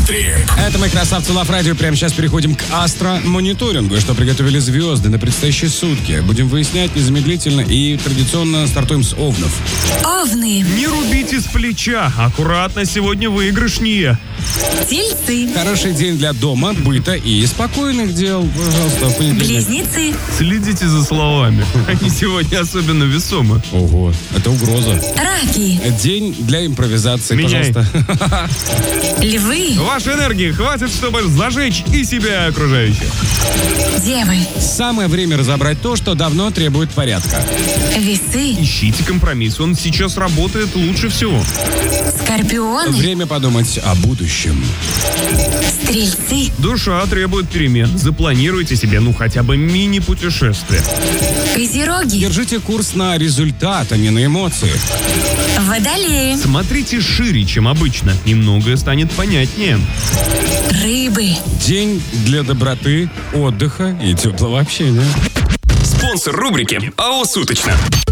Евротрип. Это мы, красавцы Лав Радио. Прямо сейчас переходим к астромониторингу, что приготовили звезды на предстоящие сутки. Будем выяснять незамедлительно и традиционно стартуем с овнов. Овны. Не рубите с плеча. Аккуратно, сегодня выигрышнее. Тельцы. Хороший день для дома, быта и спокойных дел. Пожалуйста, в понедельник. Близнецы. Следите за словами. Они сегодня особенно весомы. Ого, это угроза. Раки. День для импровизации, Меняй. пожалуйста. Львы. Вашей энергии хватит, чтобы зажечь и себя, и окружающих. Девы. Самое время разобрать то, что давно требует порядка. Весы. Ищите компромисс, он сейчас работает лучше всего. Скорпионы. Время подумать о будущем. Стрельцы. Душа требует перемен. Запланируйте себе, хотя бы мини-путешествие. Козероги. Держите курс на результат, а не на эмоции. Водолеи. Смотрите шире, чем обычно, и многое станет понятнее. Рыбы. День для доброты, отдыха и теплого общения. Спонсор рубрики АО «Суточно».